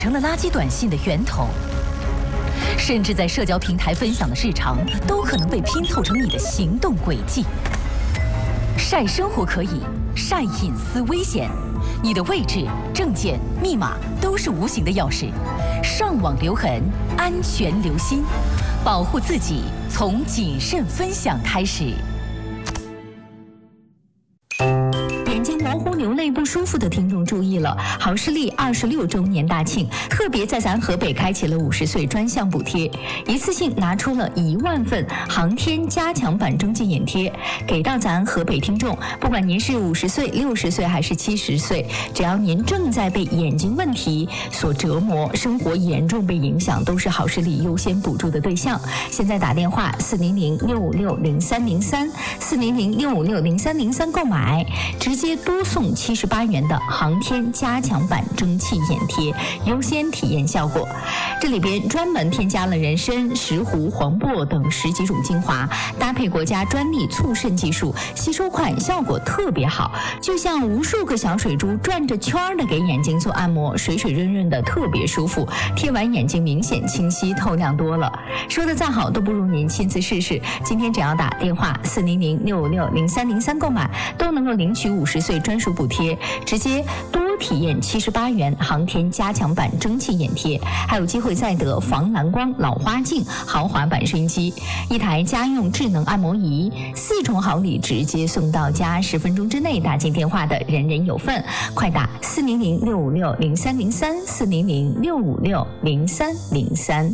成了垃圾短信的源头，甚至在社交平台分享的日常都可能被拼凑成你的行动轨迹。晒生活可以，晒隐私危险。你的位置、证件、密码都是无形的钥匙，上网留痕，安全留心，保护自己从谨慎分享开始。眼睛模糊、流泪不舒服的听众注意了，好视力26周年大庆，特别在咱河北开启了50岁专项补贴，一次性拿出了1万份航天加强版蒸汽眼贴，给到咱河北听众。不管您是50岁、60岁还是70岁，只要您正在被眼睛问题所折磨，生活严重被影响，都是好视力优先补助的对象。现在打电话400-656-0303 400-656-0303购买，直接多送78元的航天加强版蒸汽眼贴，优先体验效果。这里边专门添加了人参、石斛、黄柏等10几种精华，搭配国家专利促渗技术，吸收快，效果特别好，就像无数个小水珠转着圈的给眼睛做按摩，水水润润的，特别舒服，贴完眼睛明显清晰透亮多了。说的再好都不如您亲自试试。今天只要打电话400-656-0303购买，都能够领取50岁专属补贴，直接多体验78元航天加强版蒸汽眼贴，还有机会再得防蓝光老花镜豪华版收音机，一台家用智能按摩仪，4重好礼直接送到家，10分钟之内打进电话的人人有份，快打400-656-0303 400-656-0303。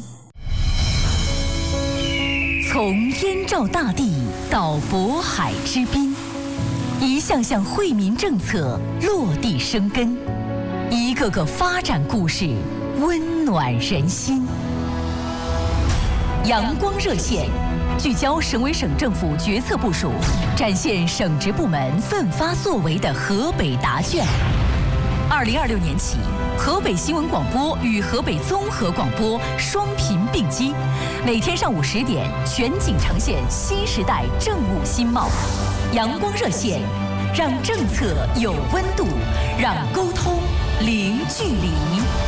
从燕赵大地到渤海之滨，一项项惠民政策落地生根，一个个发展故事温暖人心。阳光热线聚焦省委省政府决策部署，展现省直部门奋发作为的河北答卷。2026年起，河北新闻广播与河北综合广播双频并机，每天上午10点全景呈现新时代政务新貌。阳光热线，让政策有温度，让沟通零距离。